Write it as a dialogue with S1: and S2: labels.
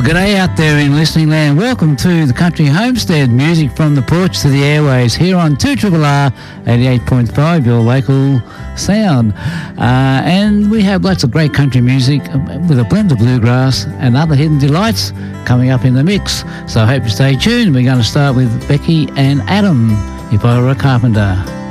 S1: G'day out there in listening land. Welcome to the Country Homestead, music from the porch to the airways here on 2RRR 88.5, your local sound. And we have lots of great country music with a blend of bluegrass and other hidden delights coming up in the mix. So I hope you stay tuned. We're going to start with Becky and Adam, If I Were a Carpenter.